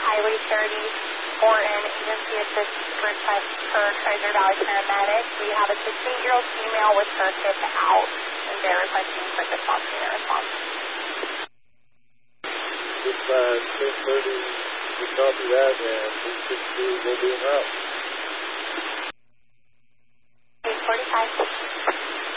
Highway Charity Morton Agency Assist request for Treasure Valley paramedics. We have a 16-year-old female with her hip out, and they're requesting quick response to their response. Dispatch 1030, we copy that, and 362 will be in route.